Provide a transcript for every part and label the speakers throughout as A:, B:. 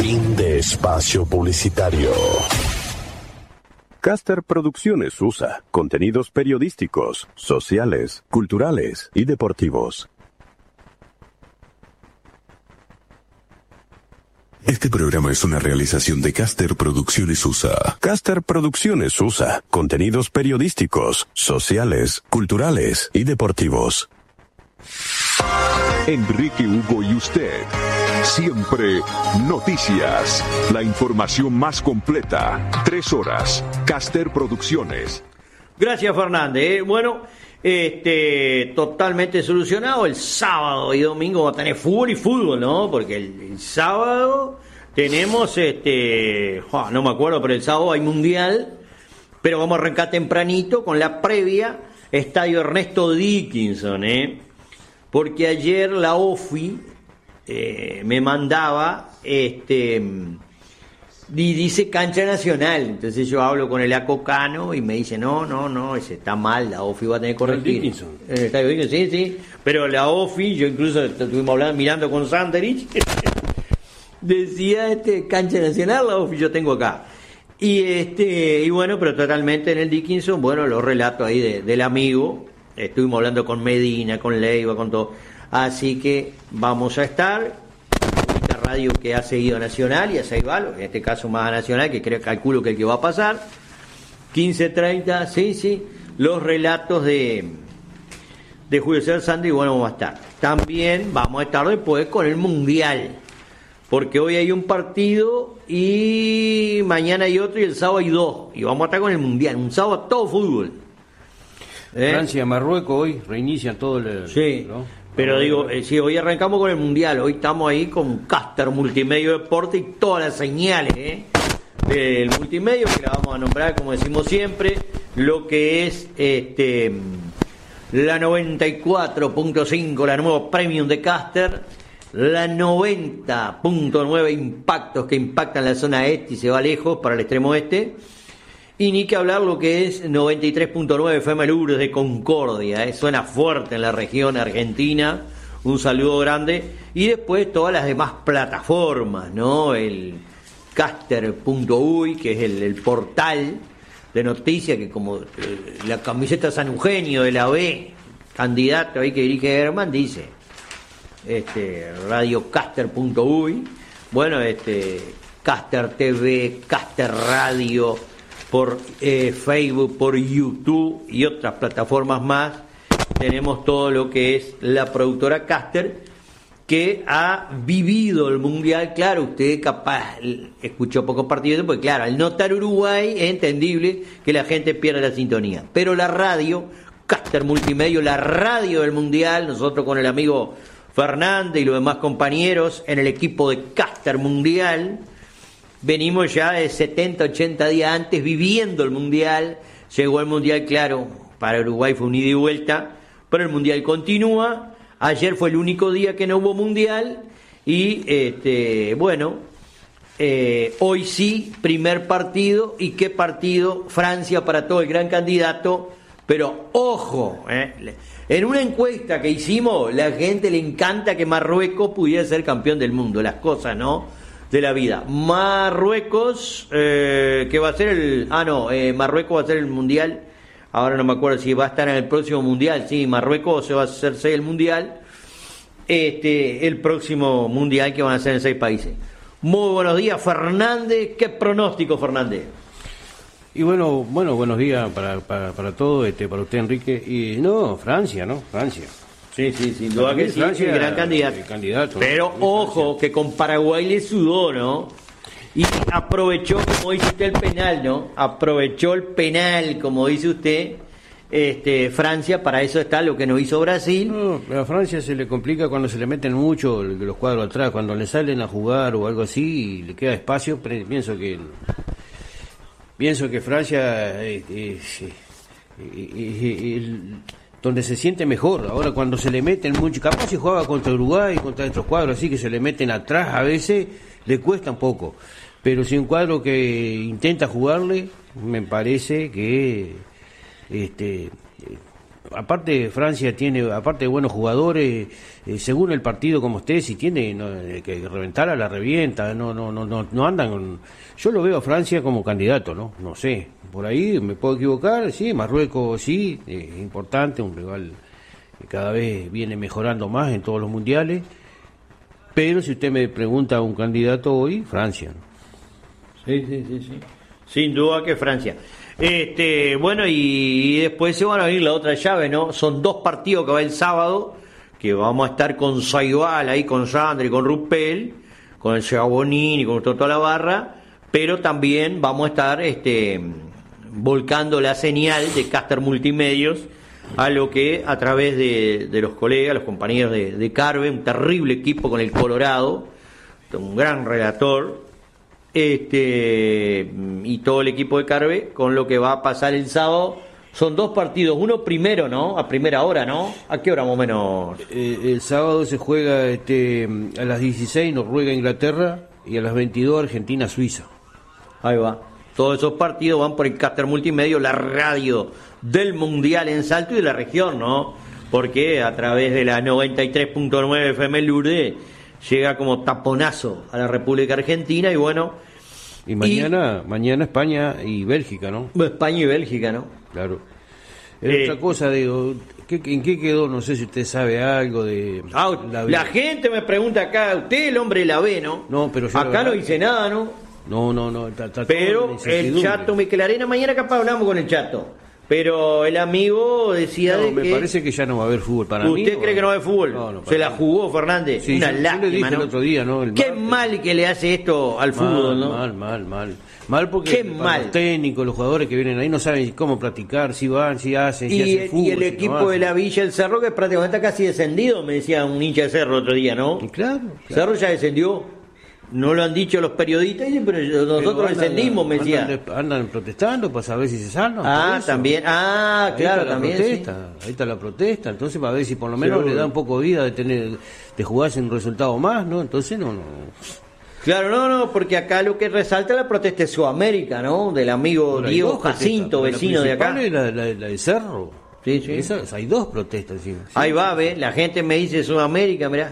A: Fin de espacio publicitario.
B: Caster Producciones USA, contenidos periodísticos, sociales, culturales y deportivos.
C: Este programa es una realización de Caster Producciones USA.
B: Caster Producciones USA, contenidos periodísticos, sociales, culturales y deportivos.
D: Enrique Hugo y usted. Siempre noticias. La información más completa. 3 horas. Caster Producciones.
E: Gracias, Fernández. Bueno, totalmente solucionado. El sábado y domingo va a tener fútbol, ¿no? Porque el sábado tenemos, no me acuerdo, pero el sábado hay mundial. Pero vamos a arrancar tempranito con la previa. Estadio Ernesto Dickinson, porque ayer la OFI me mandaba, dice cancha nacional. Entonces yo hablo con el Acocano y me dice, no, ese está mal, la OFI va a tener que corregir. El Estadio Dickinson, sí, pero la OFI, yo incluso estuvimos hablando, mirando con Sanderich, decía cancha nacional, la OFI yo tengo acá. Y bueno, pero totalmente en el Dickinson, bueno, los relatos ahí del amigo. Estuvimos hablando con Medina, con Leiva, con todo. Así que vamos a estar. La única radio que ha seguido a Nacional y a Ceibal, en este caso más a Nacional, que calculo que el que va a pasar. 15:30, sí. Los relatos de Julio César Sandy, y bueno, vamos a estar. También vamos a estar después con el Mundial. Porque hoy hay un partido y mañana hay otro y el sábado hay 2. Y vamos a estar con el Mundial. Un sábado todo fútbol.
F: Francia, Marruecos hoy reinician todo el...
E: Sí,
F: ¿no?
E: Pero digo, sí, hoy arrancamos con el Mundial. Hoy estamos ahí con Caster Multimedio Deporte y todas las señales del multimedio, que la vamos a nombrar, como decimos siempre, lo que es la 94.5, la nueva Premium de Caster, la 90.9 Impactos, que impactan la zona este y se va lejos para el extremo este. Y ni que hablar lo que es 93.9 FM Lourdes de Concordia, suena fuerte en la región argentina, un saludo grande. Y después todas las demás plataformas, ¿no? El caster.uy, que es el portal de noticias, que como la camiseta San Eugenio de la B, candidato ahí que dirige Herman, dice, radiocaster.uy, bueno, Caster TV, Caster Radio, por Facebook, por YouTube y otras plataformas más. Tenemos todo lo que es la productora Caster, que ha vivido el Mundial. Claro, usted capaz escuchó pocos partidos, porque claro, al no estar Uruguay es entendible que la gente pierda la sintonía. Pero la radio, Caster Multimedio, la radio del Mundial, nosotros con el amigo Fernández y los demás compañeros en el equipo de Caster Mundial, venimos ya de 70, 80 días antes viviendo el Mundial. Llegó el Mundial, claro, para Uruguay fue un ida y vuelta, pero el Mundial continúa. Ayer fue el único día que no hubo Mundial y, hoy sí, primer partido. ¿Y qué partido? Francia para todo, el gran candidato. Pero, ojo, en una encuesta que hicimos, la gente le encanta que Marruecos pudiera ser campeón del mundo. Las cosas, ¿no?, de la vida. Marruecos, que va a ser Marruecos va a ser el Mundial. Ahora no me acuerdo si va a estar en el próximo Mundial. Sí, Marruecos se va a hacerse el Mundial. El próximo Mundial que van a hacer en 6 países. Muy buenos días, Fernández. ¿Qué pronóstico, Fernández?
F: Y bueno, buenos días para todo, para usted, Enrique. Y Francia.
E: Sí, sin duda que sí,
F: Francia,
E: gran candidato. Pero ojo, que con Paraguay le sudó, ¿no? Y aprovechó, como dice usted, el penal, ¿no? Aprovechó el penal, como dice usted, Francia. Para eso está lo que nos hizo Brasil.
F: No, a Francia se le complica cuando se le meten mucho los cuadros atrás, cuando le salen a jugar o algo así y le queda espacio. Pienso que Francia donde se siente mejor. Ahora cuando se le meten mucho, capaz si jugaba contra Uruguay, contra estos cuadros así que se le meten atrás, a veces le cuesta un poco, pero si un cuadro que intenta jugarle, me parece que aparte Francia tiene, aparte de buenos jugadores, según el partido como esté, si tiene que reventar a la revienta, no andan con... Yo lo veo a Francia como candidato, no sé, por ahí me puedo equivocar, sí, Marruecos sí, importante, un rival que cada vez viene mejorando más en todos los mundiales, pero si usted me pregunta a un candidato hoy, Francia, ¿no?
E: Sí. Sin duda que Francia. Bueno, y después se van a venir la otra llave, ¿no? Son 2 partidos que va el sábado, que vamos a estar con Saibal, ahí con Sandri, con Rupel, con el Chabonini, con toda la barra, pero también vamos a estar volcando la señal de Caster Multimedios a lo que a través de los colegas, los compañeros de Carve, un terrible equipo con el Colorado, un gran relator, y todo el equipo de Carve, con lo que va a pasar el sábado. Son 2 partidos, uno primero, ¿no? A primera hora, ¿no? ¿A qué hora más o menos?
F: El sábado se juega a las 16 Noruega-Inglaterra y a las 22 Argentina-Suiza.
E: Ahí va. Todos esos partidos van por el Caster Multimedio, la radio del Mundial en Salto y de la región, ¿no? Porque a través de la 93.9 FM Lourdes llega como taponazo a la República Argentina y bueno...
F: Y mañana España y Bélgica, ¿no?
E: España y Bélgica, ¿no?
F: Claro. Otra cosa, digo, ¿en qué quedó? No sé si usted sabe algo de...
E: la gente me pregunta acá, usted el hombre la ve, ¿no?
F: No, pero yo
E: acá no dice nada, ¿no?
F: No.
E: Pero el Chato Miquelarena, mañana capaz hablamos con el Chato. Pero el amigo decía
F: me parece que ya no va a haber fútbol para mí.
E: ¿Usted cree que no va a haber fútbol?
F: No,
E: se la jugó Fernández.
F: Sí,
E: una lástima,
F: yo le dije
E: ¿no?
F: el otro día, ¿no?
E: Qué mal que le hace esto al fútbol, ¿no?
F: Mal porque
E: qué mal.
F: Los técnicos, los jugadores que vienen ahí no saben cómo practicar, si van, si hacen, si hacen fútbol.
E: Y el equipo de la Villa El Cerro, que prácticamente está casi descendido, me decía un hincha de Cerro el otro día, ¿no?
F: Y claro.
E: Cerro ya descendió. No lo han dicho los periodistas, pero nosotros descendimos, me decía.
F: Andan protestando para saber si se salvan.
E: También. Claro, también.
F: Protesta, sí. Ahí está la protesta. Entonces, para ver si por lo menos le da un poco de vida de jugarse un resultado más, ¿no? Entonces, no.
E: Claro, no, porque acá lo que resalta la protesta de Sudamérica, ¿no? Del amigo Diego Jacinto, vecino de acá.
F: La de Cerro.
E: Sí.
F: Hay 2 protestas encima.
E: Ahí va, ve. La gente me dice Sudamérica, mirá.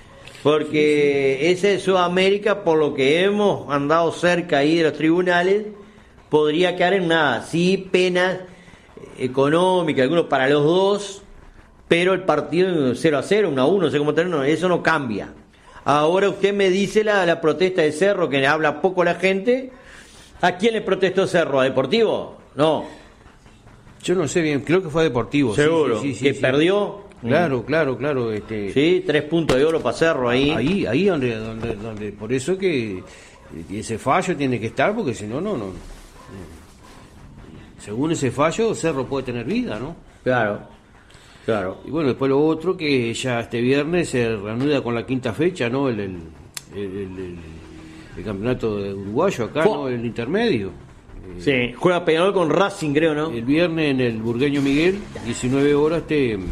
E: Porque ese de Sudamérica, por lo que hemos andado cerca ahí de los tribunales, podría quedar en nada. Sí, penas económicas, algunos para los 2, pero el partido 0-0, 1-1, no sé cómo terminó, eso no cambia. Ahora usted me dice la protesta de Cerro, que le habla poco la gente. ¿A quién le protestó Cerro? ¿A Deportivo? No.
F: Yo no sé bien, creo que fue a Deportivo.
E: Seguro,
F: sí,
E: que perdió.
F: Claro.
E: Sí, 3 puntos de oro para Cerro ahí.
F: Ahí donde por eso que ese fallo tiene que estar, porque si no. Según ese fallo, Cerro puede tener vida, ¿no?
E: Claro.
F: Y bueno, después lo otro, que ya este viernes se reanuda con la 5ª fecha, ¿no? El campeonato de uruguayo acá, ¿no? El intermedio.
E: Sí, juega Peñarol con Racing, creo, ¿no?
F: El viernes en el Burgueño Miguel, 19 horas,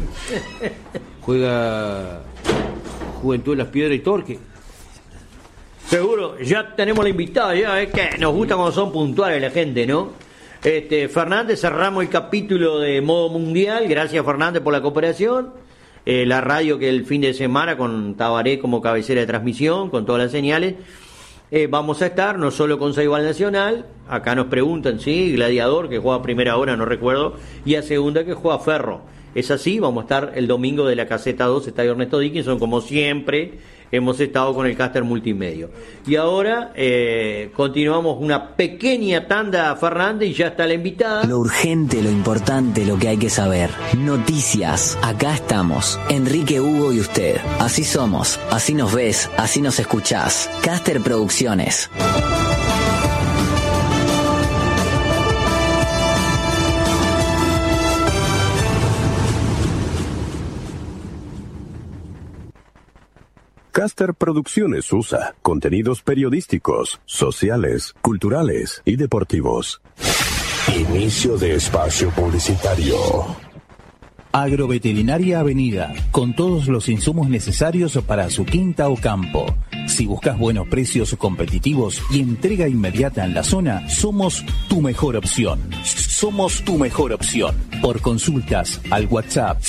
F: juega Juventud de las Piedras y Torque.
E: Seguro, ya tenemos la invitada, ya es que nos gusta cuando son puntuales la gente, ¿no? Fernández, cerramos el capítulo de Modo Mundial, gracias Fernández por la cooperación. La radio que el fin de semana con Tabaré como cabecera de transmisión, con todas las señales. Vamos a estar no solo con Saibal Nacional, acá nos preguntan, sí, Gladiador que juega a primera hora, no recuerdo, y a segunda que juega Ferro. Es así, vamos a estar el domingo de la Caseta 2, Estadio Ernesto Dickinson, como siempre hemos estado con el Caster Multimedio. Y ahora continuamos una pequeña tanda, Fernández, y ya está la invitada.
G: Lo urgente, lo importante, lo que hay que saber. Noticias, acá estamos. Enrique, Hugo y usted. Así somos, así nos ves, así nos escuchás. Caster Producciones.
B: Caster Producciones USA, contenidos periodísticos, sociales, culturales y deportivos.
A: Inicio de espacio publicitario.
H: Agroveterinaria Avenida, con todos los insumos necesarios para su quinta o campo. Si buscas buenos precios competitivos y entrega inmediata en la zona, somos tu mejor opción. Somos tu mejor opción. Por consultas al WhatsApp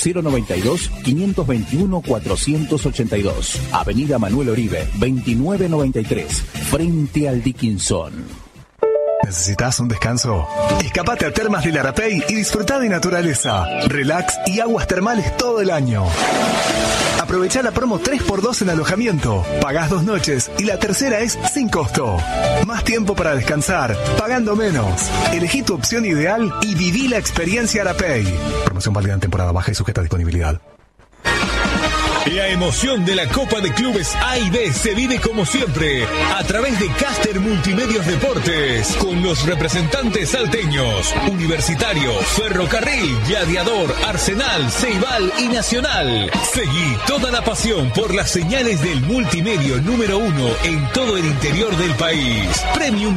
H: 092-521-482. Avenida Manuel Oribe, 2993, frente al Dickinson.
I: ¿Necesitas un descanso? Escapate a Termas del Arapey y disfruta de naturaleza, relax y aguas termales todo el año. Aprovecha la promo 3x2 en alojamiento. Pagás 2 noches y la tercera es sin costo. Más tiempo para descansar, pagando menos. Elegí tu opción ideal y viví la experiencia Arapey. Promoción válida en temporada baja y sujeta a disponibilidad.
J: La emoción de la Copa de Clubes A y B se vive como siempre a través de Caster Multimedios Deportes con los representantes salteños, Universitario, Ferrocarril, Gladiador, Arsenal, Ceibal y Nacional. Seguí toda la pasión por las señales del multimedio número 1 en todo el interior del país. Premium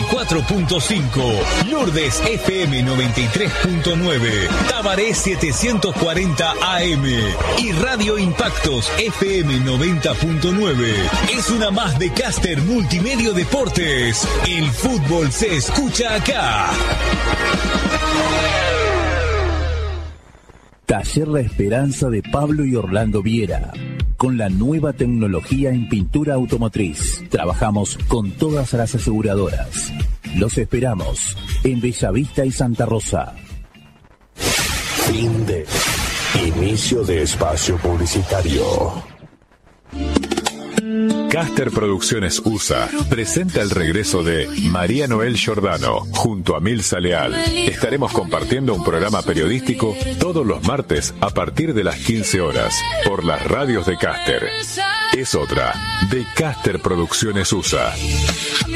J: 94.5, Lourdes FM 93.9, Tabaré 740 AM y Radio Impactos FM 90.9. Es una más de Caster Multimedio Deportes. El fútbol se escucha acá.
H: Taller La Esperanza de Pablo y Orlando Viera. Con la nueva tecnología en pintura automotriz. Trabajamos con todas las aseguradoras. Los esperamos en Bellavista y Santa Rosa.
A: Fin de inicio de espacio publicitario.
D: Caster Producciones USA presenta el regreso de María Noel Giordano junto a Milza Leal. Estaremos compartiendo un programa periodístico todos los martes a partir de las 15 horas por las radios de Caster. Es otra de Caster Producciones USA.